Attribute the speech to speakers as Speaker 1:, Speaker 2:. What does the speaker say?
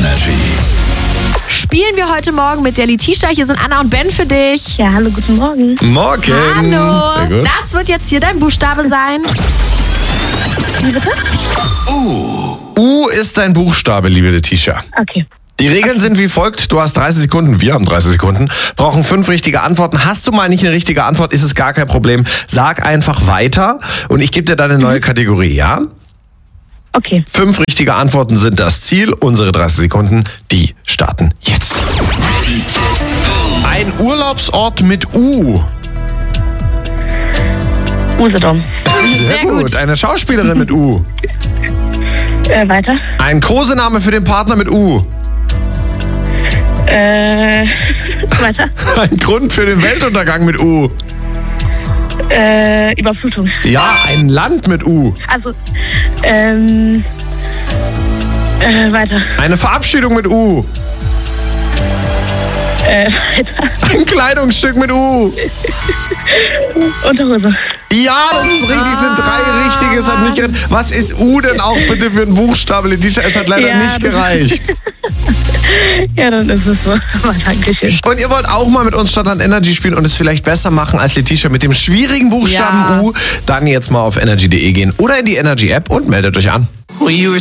Speaker 1: Energy.
Speaker 2: Spielen wir heute Morgen mit der Letitia. Hier sind Anna und Ben für dich.
Speaker 3: Ja, hallo, guten Morgen.
Speaker 4: Morgen.
Speaker 2: Hallo.
Speaker 4: Sehr gut.
Speaker 2: Das wird jetzt hier dein Buchstabe sein.
Speaker 3: Wie bitte?
Speaker 4: U ist dein Buchstabe, liebe Letitia.
Speaker 3: Okay.
Speaker 4: Die Regeln sind wie folgt. Du hast 30 Sekunden, wir haben 30 Sekunden, brauchen 5 richtige Antworten. Hast du mal nicht eine richtige Antwort, ist es gar kein Problem. Sag einfach weiter und ich gebe dir dann eine neue Kategorie, ja?
Speaker 3: Okay.
Speaker 4: 5 richtige Antworten sind das Ziel. Unsere 30 Sekunden, die starten jetzt. Ein Urlaubsort mit U.
Speaker 3: Usedom.
Speaker 2: Sehr gut.
Speaker 4: Eine Schauspielerin mit U.
Speaker 3: Weiter.
Speaker 4: Ein Kosename für den Partner mit U.
Speaker 3: Weiter.
Speaker 4: Ein Grund für den Weltuntergang mit U.
Speaker 3: Überflutung.
Speaker 4: Ja, ein Land mit U.
Speaker 3: Also, weiter.
Speaker 4: Eine Verabschiedung mit U.
Speaker 3: Weiter.
Speaker 4: Ein Kleidungsstück mit U.
Speaker 3: Unterhose.
Speaker 4: Ja, das ist richtig, sind 3 richtige, es hat nicht gereicht. Was ist U denn auch bitte für ein Buchstabe, Letitia? Es hat leider
Speaker 3: Ja,
Speaker 4: nicht gereicht.
Speaker 3: Ja, dann ist es so. Aber Dankeschön.
Speaker 4: Und ihr wollt auch mal mit uns Stadtland Energy spielen und es vielleicht besser machen als Letitia mit dem schwierigen Buchstaben
Speaker 2: Ja.
Speaker 4: U? Dann jetzt mal auf energy.de gehen oder in die Energy App und meldet euch an.
Speaker 5: Well, you were